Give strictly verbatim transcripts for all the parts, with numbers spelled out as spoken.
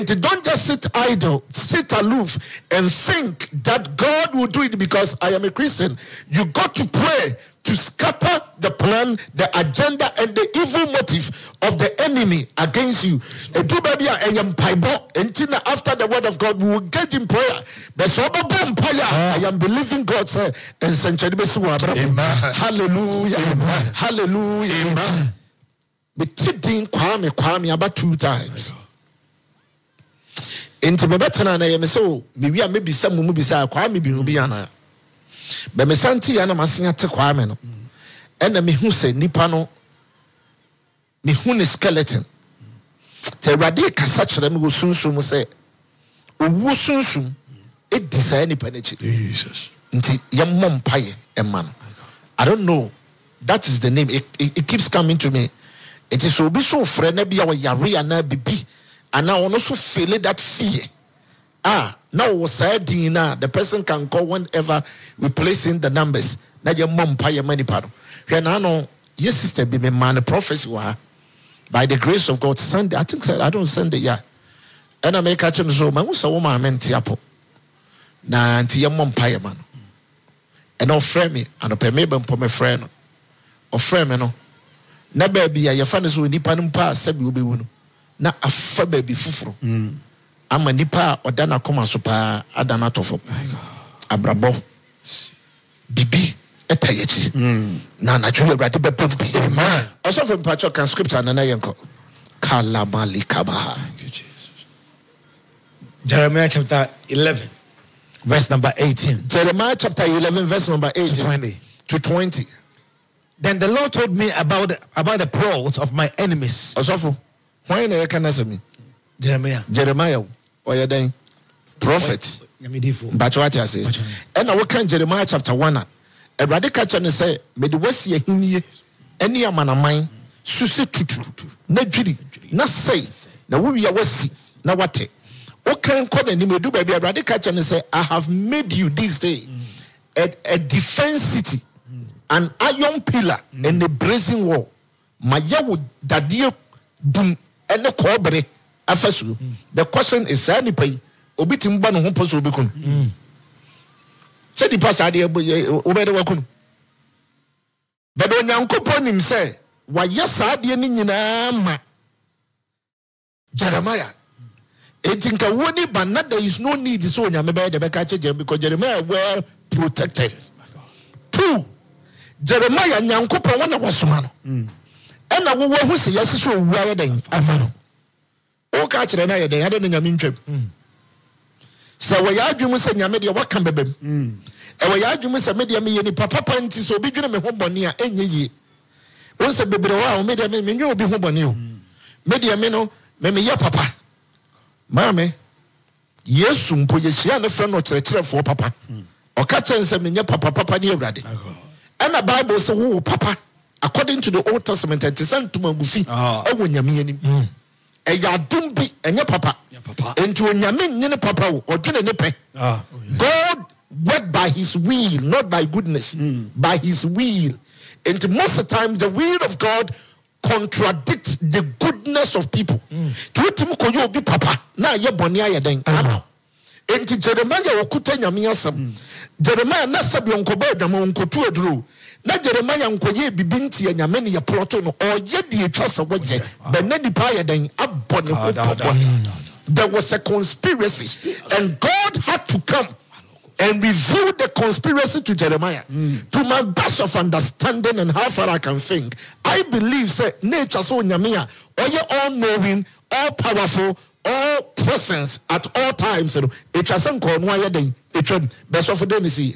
Don't just sit idle, sit aloof, and think that God will do it because I am a Christian. You got to pray to scatter the plan, the agenda, and the evil motive of the enemy against you. After the word of God, we will get in prayer. I am believing God, sir. Amen. Hallelujah. Amen. Hallelujah. Amen. Kwame about two times. Into me better na ye me so maybe a maybe some mu bi sa kwa me bi no bi ana be me santi ya na masenya te kwa me no and me hu se nipa no me hu ne skeleton te radi kasa kire me wo sunsum se owu sunsum e desire nipa na chi Jesus nti ye mom paye e man I don't know, that is the name. It, it, it keeps coming to me. It is so be so friend na bia yare na bibi. And now also feel that fear. Ah, now was said now the person can call whenever we place in the numbers. Now your mom pay your money pardon. Here now no, your sister be me man prophecy wa. By the grace of God, Sunday. I think I don't send it yeah. And I make catch him so man who's a woman I meant tiapo. Na anti your mom pay man. And no friend me and pay me bump my friend. Or friend me no. Na baby ya your fan is with nipa numpa sabi ubi wunu. Na afa baby fufuro. Mm. Ama nipa odana koma so pa adana tofo. Abrabo. Bibi etayechi. Mm. Na na chule brade be pumpi. Amen. Also from pacho can scripture na na yenko. Kalamali kabaha. Thank you Jesus. Jeremiah chapter eleven verse number eighteen. Jeremiah chapter eleven verse number eighteen to twenty. To twenty. Then the Lord told me about the, about the plots of my enemies. Also, why na can answer me? Jeremiah. Jeremiah. Or you then prophet. But what I say. And I will can Jeremiah chapter one. A radical channel say, me the west ye hini any amana mine susi tutu na jiri na say na we ya wasi na wate. Okay, call the name do baby. A radical channel say, I have made you this day a, a defense city. An iron pillar mm. and a brazen wall. Mayawu dadio dum and the cobre afesu. The question is sani pay obitimba no hopo so obekun. Say the pass ade obede wakun. But onyankopon nim say wa yesa ade ni nyina ma Jeremiah. Etinka woni banna there is no need so onyame be de be ka che because Jeremiah well protected. Two, Jeremiah nyankopon wana wasoma no. And I will who say yes so why then afano. O ka kire na ye den ade nyame ntwam. So we ya adwum say nyame de waka bebem. E we ya adwum say me de me ye ni papa pa nti so obi dwene me ho bone a enye yi. Won say bebre wa o me de me nwe obi ho bone o. Me de me no me me ye papa. Mame Yesu mpo ye hia ne fra no kire kire fo papa. O ka chen say me nye papa papa ni awrade. And the Bible says, "Oh, Papa, according to the Old Testament, it is sent to my buffy. I will nyami any. A yadumbi and your papa, into a nyamin nene papa or dine nepe. God worked by His will, not by goodness, mm. by His will. And most of the time, the will of God contradicts the goodness of people. To it, you be papa. Now ye bonia ye den. Enti Jeremiah okuta nyame asem. Jeremiah na sabi onkoba dama onkotu aduro. Na Jeremiah nkoye bibinti ya nyame ne ye ploto no oye de etwasa woje. Be na nipa ye den abone ho. There was a conspiracy and God had to come and reveal the conspiracy to Jeremiah. Mm. To my best of understanding and how far I can think, I believe say nature so nyame oye all knowing, all powerful, all presence at all times. It was called why they it best of the see.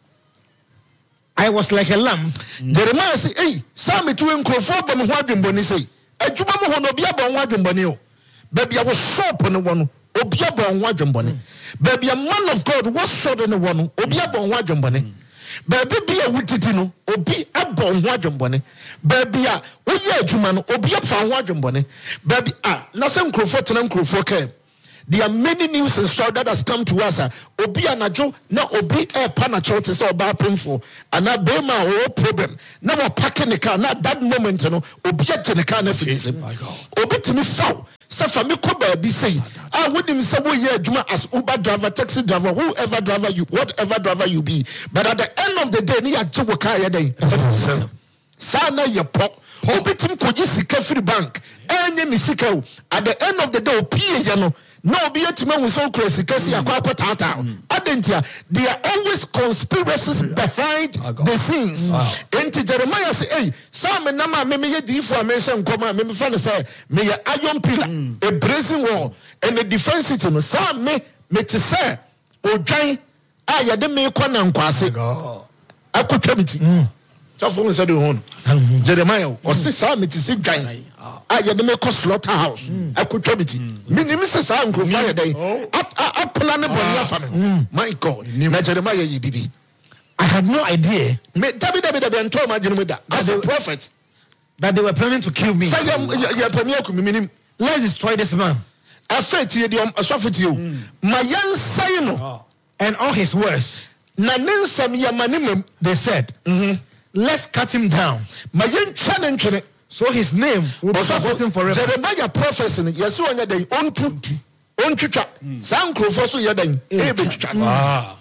I was like a lamb. Jeremiah say, hey, Sammy to encrophone from Wadum Bonnie say, a Juma no be about Wadum Bonnie. Baby, I was short on the one, Obiaba on Wadum Bonnie. Baby, a man of God was short on the one, Obiaba on Wadum Bonnie. Baby, be a witty, Obi abon Wadum Bonnie. Baby, a Oya Jumano, Obiaba Wadum Bonnie. Baby, ah, nothing crowfoot and crowfoot. there are many news and stories that has come to us. Obi anajo na obi e panacho te say oba pemfo ana bema o problem na wa pack in the car na that moment no obi agye ne car na finish obi timi faw say fa me ko ba bi say ah wodim say wo ye adwuma as Uber driver, taxi driver, whoever driver you, whatever driver you be, but at the end of the day ni agye wo car ye den sana ye pop obi tim koji sika free bank enye mi sika o at the end of the day opie ye no no be yetime wo so crazy kasi akwa tata adentia there are always conspiracies behind the scenes. Enti Jeremiah say hey sam na ma me me ye di information nkoma me me fa say me ye iron pillar a bracing wall and a defense it no sam me me te say odwan a ye de me kwa na nkwase akotwa biti so for me say the hon Jeremiah o say sam me te say dwan I had to make a slaughterhouse. I could tell it. Minimum says I'm going to day. Up plan a bonnet. My God, Jeremiah, you baby. I had no idea. David David and told my general that as a prophet that they were planning to kill me. Say your premier community. Let's destroy this man. I fed you, I suffered you. My young son and all his words. Nanin ya manimum, they said, let's cut him down. My young challenge. So his name will be forgotten forever. Jeremiah prophecy, yes, one day, on to on to San Crofoso Yadan, ah,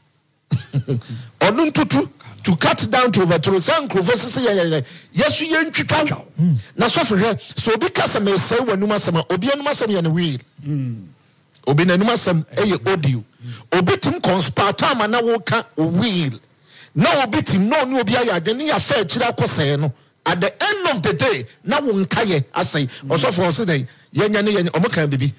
on to to cut down to overthrow San Crofoso. Yes, we ain't chicken. Now, so for her, so because I may say when you must have Obian must be in a wheel. Obin must have a audio. Obitim conspartam and now can't wheel. No obitim, no new Bia, the near fair Chiracoseno. At the end of the day, now one kaye, I say, also for today, Yanyani and Omoka baby.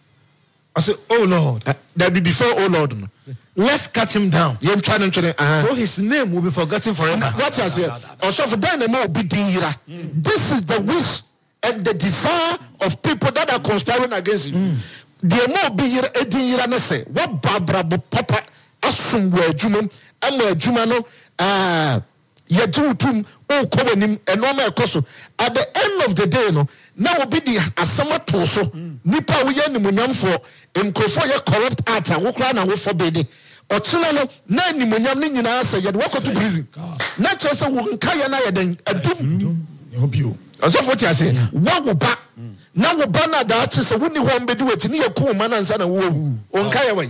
I say, oh Lord, uh, that be before, oh Lord, let's cut him down. Yen challenge, uh, so his name will be forgotten forever. What I say, also for Dynamo be dira. This is the wish and the desire of people that are conspiring against you. The more be here, a dira, and say, what Barbara Papa, assume where Jumum, and where Jumano, ah. Yajutum o kowenim enoma ekoso at the end of the day no na obi di asama toso nipa wo ye nimunyamfo emkrofo ye corrupt art wokra na wo forbede ochina no na nimunyam ne nyina asa ye de wakoto prison na chese wo nka ye na ye den adum obio osofo ti ase wa wo ba na wo ba na da chese wo ni ho mbedi wati ne ye ko ma na nsa na wo wo nka ye wai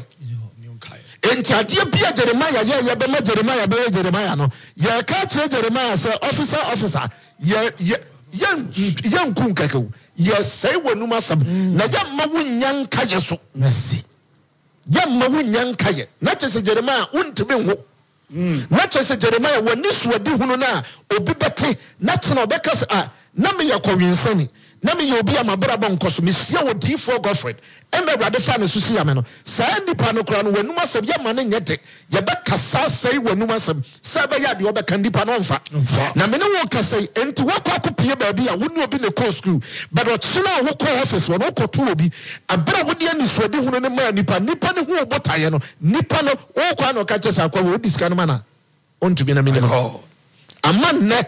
enti adie bia Jeremiah ye ye be ma Jeremiah be Jeremiah no ye ka kire Jeremiah say officer officer ye ye yan yan kun kakaw ye say wonum asam na ya ma wunyan kaye so merci ya ma wunyan kaye na chese Jeremiah untime nwo na chese Jeremiah woni suadi hunu na obi bete na chena obeka say ah na me yakowensani na me obi amabra bon koso me sia wo D four Godfred e me rade fa ne so sia me no sa nipa no kra no wanum asem ya ma ne nyete ye be kasa sei wanum asem sa be ya de obeka nipa no mfa na me ne wo kasa enti wakwa kopie ba bia wo ne obi ne call school but o china wo call office wo no koto obi abra wo de ani so de hunu ne ma nipa nipa ne hu obotaye no nipa no wo kwa no ka chesa kwa wo diska no mana onto bi na me ne amma ne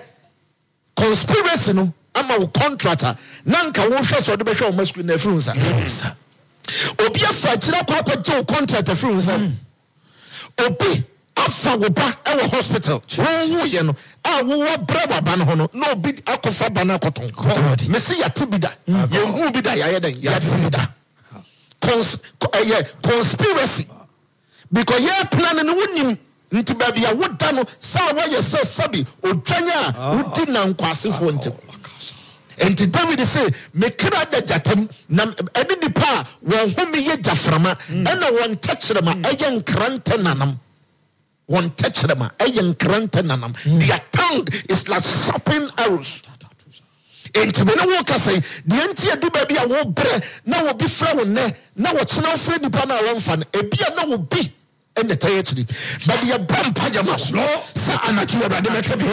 conspiracy no ama wo contractor nanka wo hwe so de be hwe o masku na afru nsa obi afa kira kwa kwa je o contractor afru nsa obi afa wo ba e wo hospital wo wo ye no a wo wo bra baba no ho no no obi akofa ba na koton me se ya tibida ye hu bi da ya ye dan ya tibida cons eh conspiracy because ye plan no wonim nti ba bia wo da no sa wo ye se sabi odwanya wodi na nkwasefo ntem. And David say, "Make clear the jatem nam any nipa won home ye jaframa and one touch them a young crantanam one touch them a young crantanam. Their tongue is like sharpened arrows." And when I walk, I say, "The entire do baby I will bre now will be flown ne now what's now friend nipa na one fan a beer now will be." And the territory, but the bump pajamas, no, sir, and I